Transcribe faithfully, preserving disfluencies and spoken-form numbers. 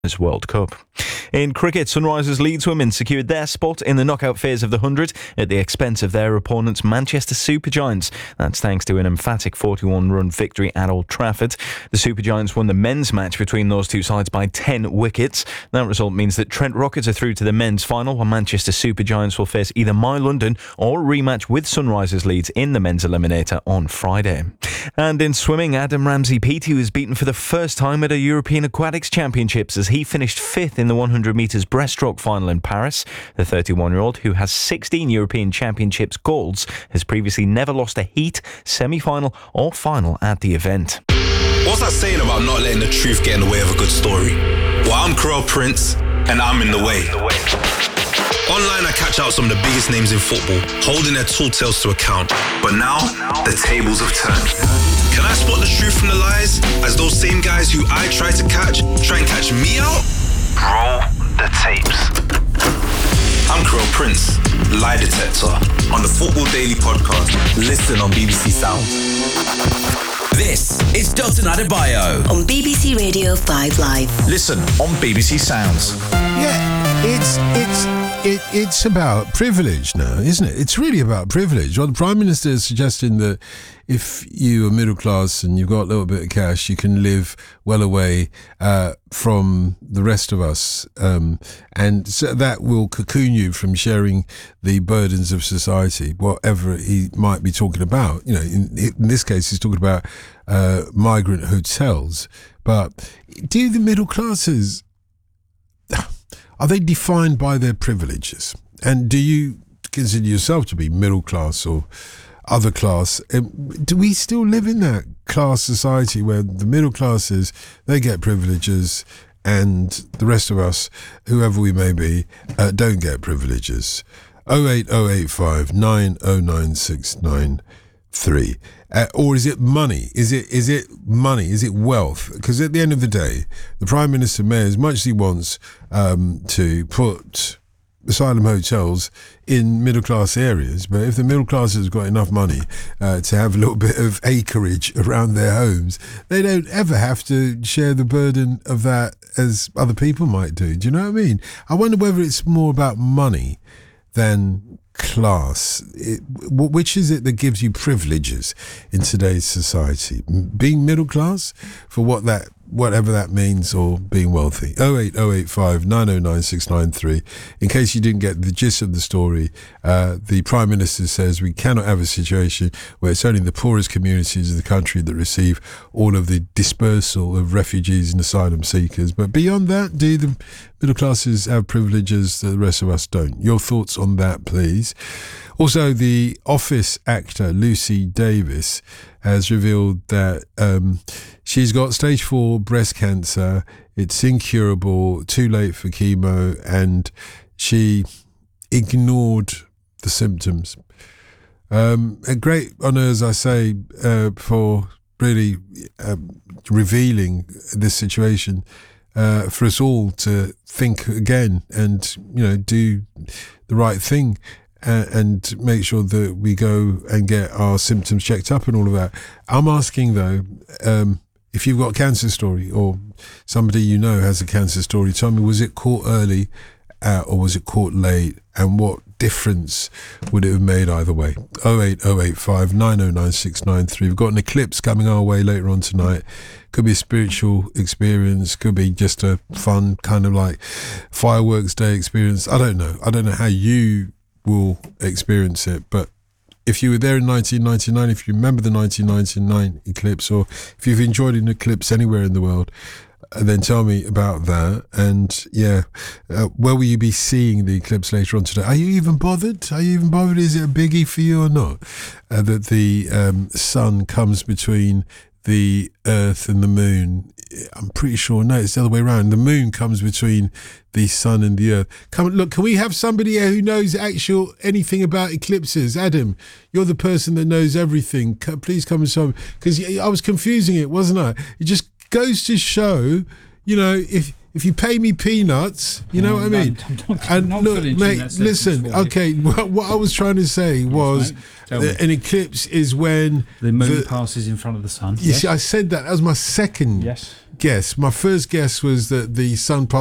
World Cup. In cricket, Sunrisers Leeds women secured their spot in the knockout phase of the one hundred at the expense of their opponents Manchester Supergiants. That's thanks to an emphatic forty-one run victory at Old Trafford. The Supergiants won the men's match between those two sides by ten wickets. That result means that Trent Rockets are through to the men's final, while Manchester Supergiants will face either My London or a rematch with Sunrisers Leeds in the men's eliminator on Friday. And in swimming, Adam Ramsey Petey was beaten for the first time at a European Aquatics Championships as he finished fifth in the one hundred metres breaststroke final in Paris. The thirty-one-year-old, who has sixteen European Championships golds, has previously never lost a heat, semi-final or final at the event. What's that saying about not letting the truth get in the way of a good story? Well, I'm Crow Prince, and I'm in the way. Online, I catch out some of the biggest names in football, holding their tall tales to account. But now, the tables have turned. Can I spot the truth from the lies, as those same guys who I try to catch, try and catch me out? Roll the tapes. I'm Crow Prince, lie detector, on the Football Daily podcast. Listen on B B C Sound. This is Dalton Adebayo on B B C Radio five Live. Listen on B B C Sounds. Yeah, it's it's it, it's about privilege now, isn't it? It's really about privilege. Well, the Prime Minister is suggesting that if you are middle class and you've got a little bit of cash, you can live well away uh, from the rest of us, um, and so that will cocoon you from sharing the burdens of society, whatever he might be talking about. You know, in, in this case, he's talking about uh, migrant hotels. But do the middle classes, are they defined by their privileges? And do you consider yourself to be middle class or other class? Do we still live in that class society where the middle classes, they get privileges and the rest of us, whoever we may be, uh, don't get privileges? oh eight oh eight five nine oh nine six nine three. Uh, or is it money? Is it is it money? Is it wealth? Because at the end of the day, the Prime Minister may, as much as he wants um, to put asylum hotels in middle class areas, but if the middle class has got enough money uh, to have a little bit of acreage around their homes, they don't ever have to share the burden of that as other people might do. Do you know what I mean? I wonder whether it's more about money than class. It, which is it that gives you privileges in today's society? Being middle class, for what that whatever that means, or being wealthy? oh eight oh eight five nine oh nine six nine three. In case you didn't get the gist of the story, uh, the Prime Minister says we cannot have a situation where it's only the poorest communities of the country that receive all of the dispersal of refugees and asylum seekers. But beyond that, do the middle classes have privileges that the rest of us don't? Your thoughts on that, please. Also, the Office actor Lucy Davis has revealed that um, she's got stage four breast cancer. It's incurable, too late for chemo, and she ignored the symptoms. Um, a great honour, as I say, uh, for really uh, revealing this situation uh, for us all to think again and, you know, do the right thing. Uh, and make sure that we go and get our symptoms checked up and all of that. I'm asking though, um, if you've got a cancer story or somebody you know has a cancer story, tell me, was it caught early uh, or was it caught late? And what difference would it have made either way? oh eight oh eight five nine oh nine six nine three. We've got an eclipse coming our way later on tonight. Could be a spiritual experience, could be just a fun kind of like fireworks day experience. I don't know. I don't know how you will experience it, but if you were there in nineteen ninety-nine, if you remember the nineteen ninety-nine eclipse, or if you've enjoyed an eclipse anywhere in the world, then tell me about that. And yeah, uh, where will you be seeing the eclipse later on today? Are you even bothered? Are you even bothered? Is it a biggie for you or not? Uh, that the um, sun comes between the earth and the moon. I'm pretty sure, no, it's the other way around. The moon comes between the sun and the earth. Come look, can we have somebody here who knows actual anything about eclipses? Adam, you're the person that knows everything. Please come and show me, because I was confusing it, wasn't I? It just goes to show, you know, if if you pay me peanuts, you know Um, what I mean. I'm- I'm not- and not look, finishing mate, that sentence listen. for you. Okay, what, what I was trying to say was mate. Tell me. that an eclipse is when The moon the- passes in front of the sun. You yes. see, I said that. That was my second Yes. guess. My first guess was that the sun passes